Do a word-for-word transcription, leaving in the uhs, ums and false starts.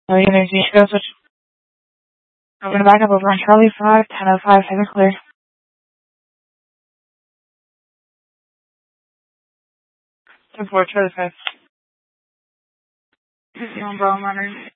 No energy. Go switch. I'm gonna back up over on Charlie five, ten oh five, second clear. ten four, Charlie five. On Bravo Monitor.